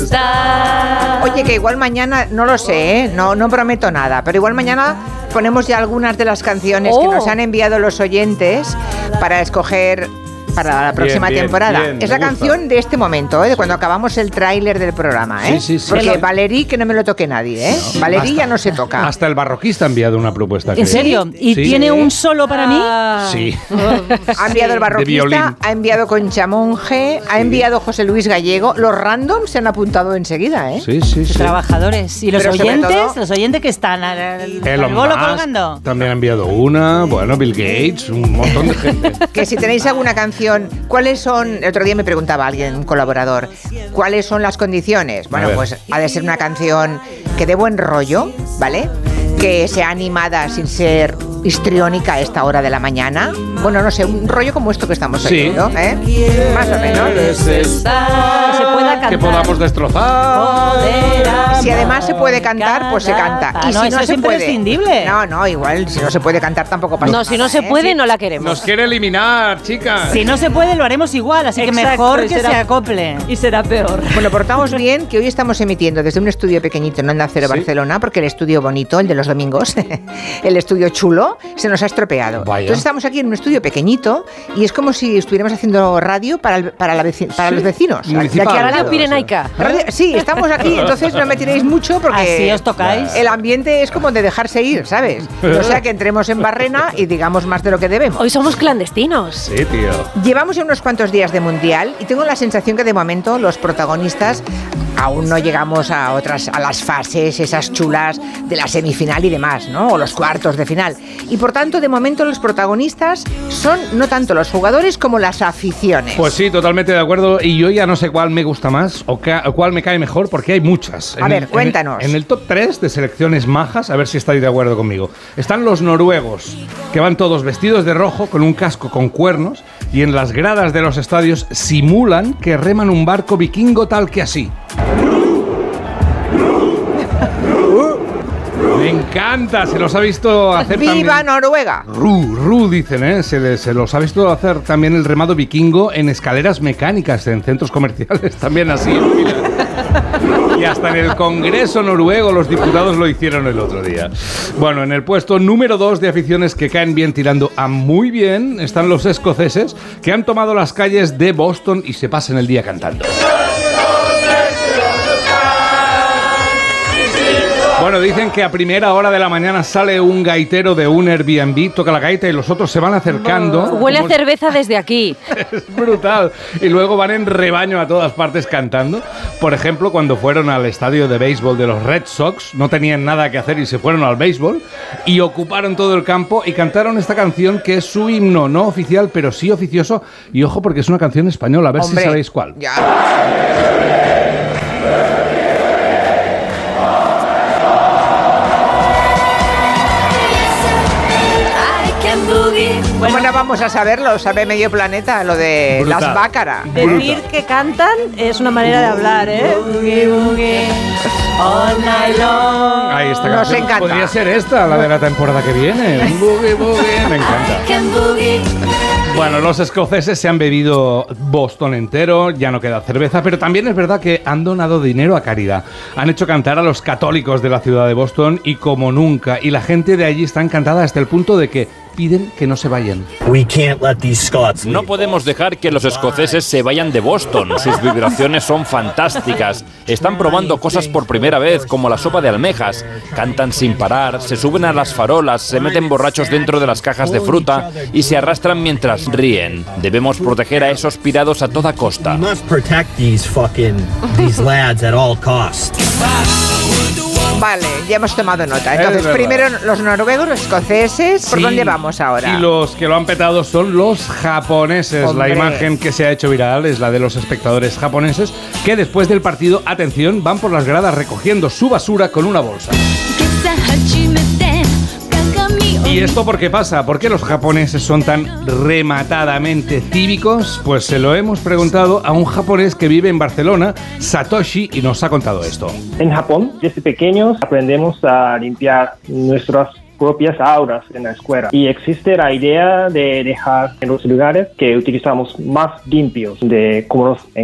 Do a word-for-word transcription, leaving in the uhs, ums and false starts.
está. Oye, que igual mañana, no lo sé, ¿eh? no, no prometo nada, pero igual mañana ponemos ya algunas de las canciones oh. que nos han enviado los oyentes para escoger para la próxima bien, bien, temporada. Bien, es la gusta. Canción de este momento, ¿eh? De cuando acabamos el tráiler del programa, ¿eh? Sí, sí, sí. Porque sí. Valerí, que no me lo toque nadie, ¿eh? No, Valerí ya no se toca. Hasta el barroquista ha enviado una propuesta. ¿En serio? ¿Y sí. tiene un solo para mí? Sí. Ha enviado el barroquista, ha enviado Concha Monge, ha enviado José Luis Gallego. Los randoms se han apuntado enseguida, ¿eh? Sí, sí, sí. Trabajadores. ¿Y los Pero oyentes? Todo, los oyentes que están al, al bolo colgando. También ha enviado una. Bueno, Bill Gates, un montón de gente. Que si tenéis alguna canción, ¿cuáles son? El otro día me preguntaba alguien, un colaborador, ¿cuáles son las condiciones? Bueno, pues ha de ser una canción que dé buen rollo, ¿vale? Que sea animada sin ser histriónica a esta hora de la mañana. Bueno, no sé, un rollo como esto que estamos oyendo, sí. ¿eh? Más o menos. Que se pueda cantar. Que podamos destrozar. Si además se puede cantar, pues se canta. Ah, y no, si eso no es se puede, imprescindible. No, no, igual, si no se puede cantar tampoco pasa No, nada, si no se ¿eh? puede, no la queremos. Nos quiere eliminar, chicas. Si no se puede, lo haremos igual, así Exacto, que mejor que será, se acople. Y será peor. Bueno, portamos bien que hoy estamos emitiendo desde un estudio pequeñito en Onda Cero, ¿sí? Barcelona, porque el estudio bonito, el de los domingos, el estudio chulo, se nos ha estropeado. Vaya. Entonces estamos aquí en un estudio pequeñito y es como si estuviéramos haciendo radio para, el, para, la veci- para sí. los vecinos. Municipal. De aquí a Radio Pirenaica. Radio, sí, estamos aquí, entonces no me tiréis mucho porque así os tocáis. El ambiente es como de dejarse ir, ¿sabes? O sea que entremos en barrena y digamos más de lo que debemos. Hoy somos clandestinos. Sí, tío. Llevamos ya unos cuantos días de Mundial y tengo la sensación que de momento los protagonistas aún no llegamos a otras, a las fases esas chulas de la semifinal y demás, ¿no? O los cuartos de final. Y por tanto, de momento los protagonistas son no tanto los jugadores como las aficiones. Pues sí, totalmente de acuerdo. Y yo ya no sé cuál me gusta más o, ca- o cuál me cae mejor, porque hay muchas. A en ver, el, cuéntanos. En el, en el top tres de selecciones majas, a ver si estáis de acuerdo conmigo, están los noruegos, que van todos vestidos de rojo, con un casco con cuernos, y en las gradas de los estadios simulan que reman un barco vikingo tal que así. Me encanta, se los ha visto hacer ¡Viva también. Noruega! Ru, Ru, dicen, ¿eh? Se, les, se los ha visto hacer también el remado vikingo en escaleras mecánicas, en centros comerciales, también así. Y hasta en el Congreso noruego los diputados lo hicieron el otro día. Bueno, en el puesto número dos de aficiones que caen bien tirando a muy bien están los escoceses, que han tomado las calles de Boston y se pasan el día cantando. Bueno, dicen que a primera hora de la mañana sale un gaitero de un Airbnb, toca la gaita y los otros se van acercando. Huele a cerveza desde aquí. Es brutal. Y luego van en rebaño a todas partes cantando. Por ejemplo, cuando fueron al estadio de béisbol de los Red Sox, no tenían nada que hacer y se fueron al béisbol y ocuparon todo el campo y cantaron esta canción que es su himno, no oficial, pero sí oficioso. Y ojo, porque es una canción española, a ver Hombre, si sabéis cuál. Ya. ¿Cómo no vamos a saberlo? Sabe medio planeta lo de Brutal. Las Bácara. Decir que cantan es una manera de hablar, ¿eh? Boogie, boogie, all night long. Ahí está. Nos encanta. Podría ser esta, la de la temporada que viene. Boogie, boogie. Me encanta. Bueno, los escoceses se han bebido Boston entero, ya no queda cerveza, pero también es verdad que han donado dinero a caridad. Han hecho cantar a los católicos de la ciudad de Boston y como nunca. Y la gente de allí está encantada hasta el punto de que piden que no se vayan. No podemos dejar que los escoceses se vayan de Boston. Sus vibraciones son fantásticas. Están probando cosas por primera vez, como la sopa de almejas. Cantan sin parar, se suben a las farolas, se meten borrachos dentro de las cajas de fruta y se arrastran mientras ríen. Debemos proteger a esos pirados a toda costa. Vale, ya hemos tomado nota. Entonces, primero los noruegos, los escoceses. ¿Por sí, dónde vamos ahora? Y los que lo han petado son los japoneses. Hombre. La imagen que se ha hecho viral es la de los espectadores japoneses que después del partido, atención, van por las gradas recogiendo su basura con una bolsa. ¿Y esto por qué pasa? ¿Por qué los japoneses son tan rematadamente cívicos? Pues se lo hemos preguntado a un japonés que vive en Barcelona, Satoshi, y nos ha contado esto. En Japón, desde pequeños, aprendemos a limpiar nuestras propias aulas en la escuela. Y existe la idea de dejar en los lugares que utilizamos más limpios de como los